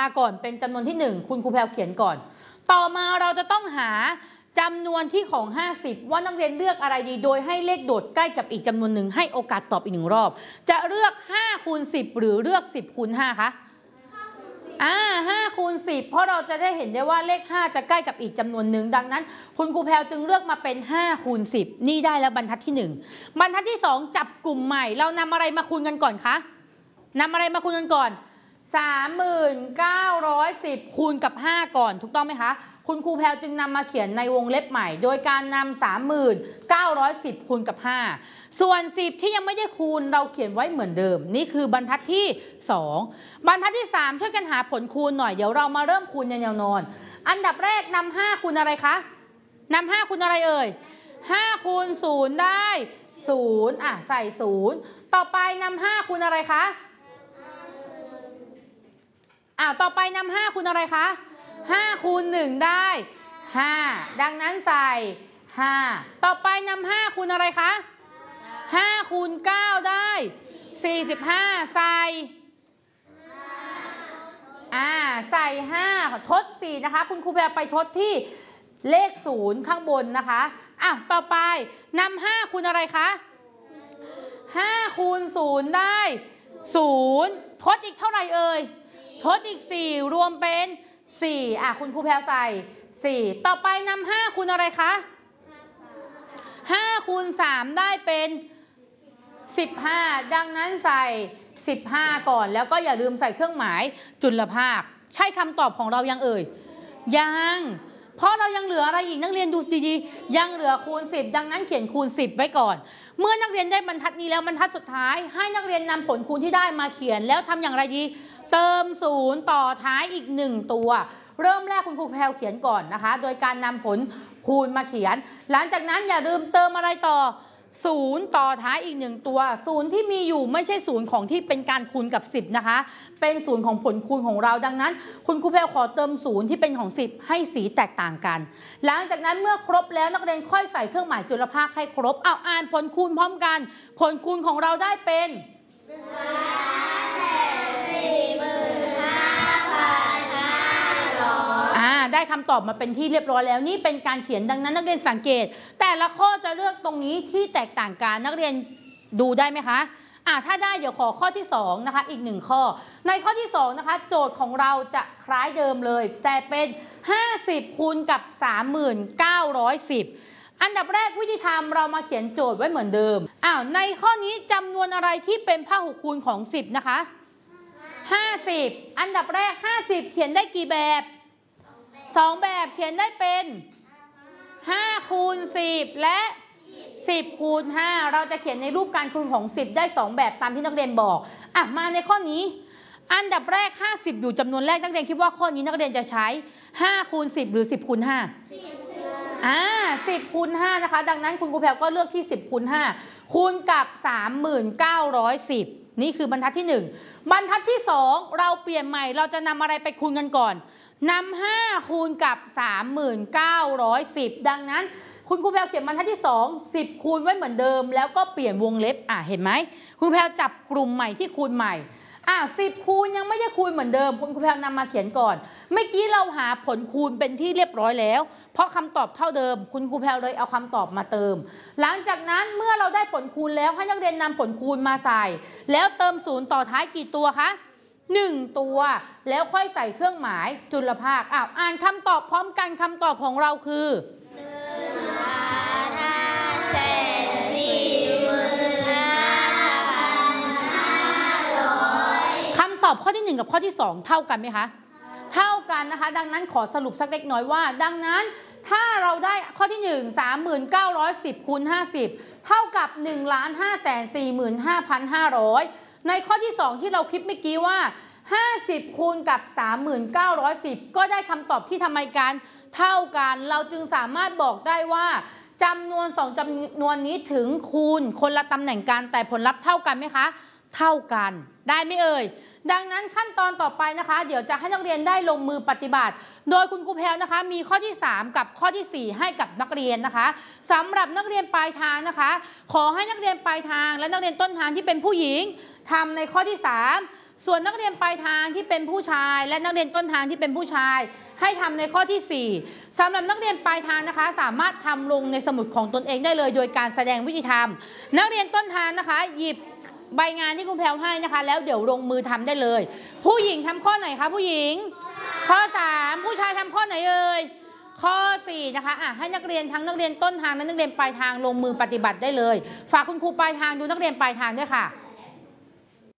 ก่อนเป็นจำนวนที่1คุณครูแพรวเขียนก่อนต่อมาเราจะต้องหาจำนวนที่ของ50ว่านักเรียนเลือกอะไรดีโดยให้เลขโดดใกล้กับอีกจำนวนหนึ่งให้โอกาสตอบอีก1รอบจะเลือก5คูณ10หรือเลือก10คูณ5คะ5คูณ10เพราะเราจะได้เห็นได้ว่าเลข5จะใกล้กับอีกจำนวนหนึ่งดังนั้นคุณครูแพรวจึงเลือกมาเป็น5คูณ10นี่ได้แล้วบรรทัดที่1บรรทัดที่2จับกลุ่มใหม่เรานำอะไรมาคูณกันก่อนคะนำอะไรมาคูณกันก่อน3910คูณกับ5ก่อนถูกต้องไหมคะคุณครูแพรวจึงนำมาเขียนในวงเล็บใหม่โดยการนำ3910คูณกับ5ส่วน10ที่ยังไม่ได้คูณเราเขียนไว้เหมือนเดิมนี่คือบรรทัดที่2บรรทัดที่3ช่วยกันหาผลคูณหน่อยเดี๋ยวเรามาเริ่มคูณยาวๆนอนอันดับแรกนำ5คูณอะไรคะนำ5คูณอะไรเอ่ย5คูณ0ได้0ใส่0ต่อไปนำ5คูณอะไรคะต่อไปนำ5คูณอะไรคะ5คูณ1ได้5ดังนั้นใส่5ต่อไปนำ5คูณอะไรคะ5คูณ9ได้45ใส่ใส่5ทด4นะคะคุณครูแพรไปทดที่เลข0ข้างบนนะคะต่อไปนำ5คูณอะไรคะ5คูณ0ได้0ทดอีกเท่าไหร่เอ่ยทดอีก4รวมเป็น4คุณครูแพรใส่4ต่อไปนำ5คูณอะไรคะ5คูณ3ได้เป็น15ดังนั้นใส่15ก่อนแล้วก็อย่าลืมใส่เครื่องหมายจุลภาคใช่คำตอบของเรายังเอ่ยยังเพราะเรายังเหลืออะไรอีกนักเรียนดูดีๆยังเหลือคูณ10ดังนั้นเขียนคูณ10ไว้ก่อนเมื่อนักเรียนได้บรรทัดนี้แล้วบรรทัดสุดท้ายให้นักเรียนนำผลคูณที่ได้มาเขียนแล้วทำอย่างไรดีเติม0ต่อท้ายอีก1ตัวเริ่มแรกคุณครูแพรวเขียนก่อนนะคะโดยการนำผลคูณมาเขียนหลังจากนั้นอย่าลืมเติมอะไรต่อ0ต่อท้ายอีก1ตัว0ที่มีอยู่ไม่ใช่0ของที่เป็นการคูณกับ10นะคะเป็น0ของผลคูณของเราดังนั้นคุณครูแพรวขอเติม0ที่เป็นของ10ให้สีแตกต่างกันหลังจากนั้นเมื่อครบแล้วนักเรียนค่อยใส่เครื่องหมายจุลภาคให้ครบอ่านผลคูณพร้อมกันผลคูณของเราได้เป็นได้คำตอบมาเป็นที่เรียบร้อยแล้วนี่เป็นการเขียนดังนั้นนักเรียนสังเกตแต่ละข้อจะเลือกตรงนี้ที่แตกต่างกันนักเรียนดูได้ไหมคะถ้าได้เดี๋ยวขอข้อที่2นะคะอีก1ข้อในข้อที่2นะคะโจทย์ของเราจะคล้ายเดิมเลยแต่เป็น50คูณกับ3910อันดับแรกวิธีทำเรามาเขียนโจทย์ไว้เหมือนเดิมในข้อนี้จำนวนอะไรที่เป็นพหุคูณของ10นะคะ50อันดับแรก50เขียนได้กี่แบบ2แบบเขียนได้เป็น5คูณ10และ10คูณ5เราจะเขียนในรูปการคูณของ10ได้2แบบตามที่นักเรียนบอกมาในข้อนี้อันดับแรก50อยู่จำนวนแรกนักเรียนคิดว่าข้อนี้นักเรียนจะใช้5คูณ10หรือ10คูณ510คูณ5นะคะดังนั้นคุณครูแพรก็เลือกที่10คูณ5คูณกับ3910นี่คือบรรทัดที่1บรรทัดที่2เราเปลี่ยนใหม่เราจะนำอะไรไปคูณกันก่อนนำ5คูณกับ3910ดังนั้นคุณครูแพรวเขียนบรรทัดที่2 10คูณไว้เหมือนเดิมแล้วก็เปลี่ยนวงเล็บเห็นไหมครูแพรวจับกลุ่มใหม่ที่คูณใหม่10คูณยังไม่ได้คูณเหมือนเดิมคุณครูแพรวนำมาเขียนก่อนเมื่อกี้เราหาผลคูณเป็นที่เรียบร้อยแล้วเพราะคำตอบเท่าเดิมคุณครูแพรวเลยเอาคำตอบมาเติมหลังจากนั้นเมื่อเราได้ผลคูณแล้วให้นักเรียนนำผลคูณมาใส่แล้วเติม0ต่อท้ายกี่ตัวคะ1ตัวแล้วค่อยใส่เครื่องหมายจุลภาคอ่านคำตอบพร้อมกันคำตอบของเราคือคำตอบข้อที่1กับข้อที่2เท่ากันไหมคะเท่ากันนะคะดังนั้นขอสรุปสักเล็กน้อยว่าดังนั้นถ้าเราได้ข้อที่1 3910คูณ50เท่ากับ 1,545,500 ในข้อที่2ที่เราคิดเมื่อกี้ว่า50คูณกับ3910ก็ได้คำตอบที่ทำไมกันเท่ากันเราจึงสามารถบอกได้ว่าจำนวน2จำนวนนี้ถึงคูณคนละตำแหน่งกันแต่ผลลัพธ์เท่ากันไหมคะเท่ากันได้ไหมเอ่ยดังนั้นขั้นตอนต่อไปนะคะเดี๋ยวจะให้นักเรียนได้ลงมือปฏิบัติโดยคุณครูแพรวนะคะมีข้อที่3กับข้อที่4ให้กับนักเรียนนะคะสำหรับนักเรียนปลายทางนะคะขอให้นักเรียนปลายทางและนักเรียนต้นทางที่เป็นผู้หญิงทำในข้อที่3 ส่วนนักเรียนปลายทางที่เป็นผู้ชายและนักเรียนต้นทางที่เป็นผู้ชายให้ทำในข้อที่ 4สำหรับนักเรียนปลายทางนะคะสามารถทำลงในสมุดของตนเองได้เลยโดยการแสดงวิธีทำนักเรียนต้นทางนะคะหยิบใบงานที่คุณแพรวให้นะคะแล้วเดี๋ยวลงมือทำได้เลยผู้หญิงทำข้อไหนคะผู้หญิงข้อ 3ผู้ชายทำข้อไหนเอ่ยข้อ 4นะคะให้นักเรียนทั้งนักเรียนต้นทางและนักเรียนปลายทางลงมือปฏิบัติได้เลยฝากคุณครูปลายทางดูนักเรียนปลายทางด้วยค่ะ